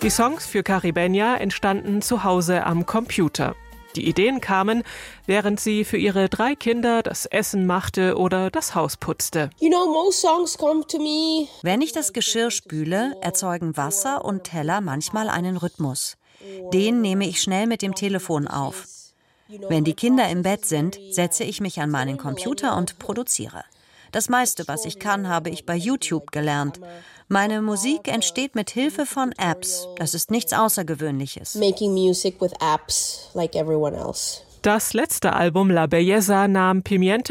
Die Songs für Caribeña entstanden zu Hause am Computer. Die Ideen kamen, während sie für ihre 3 Kinder das Essen machte oder das Haus putzte. Wenn ich das Geschirr spüle, erzeugen Wasser und Teller manchmal einen Rhythmus. Den nehme ich schnell mit dem Telefon auf. Wenn die Kinder im Bett sind, setze ich mich an meinen Computer und produziere. Das meiste, was ich kann, habe ich bei YouTube gelernt. Meine Musik entsteht mit Hilfe von Apps. Das ist nichts Außergewöhnliches. Das letzte Album La Belleza nahm Pimienta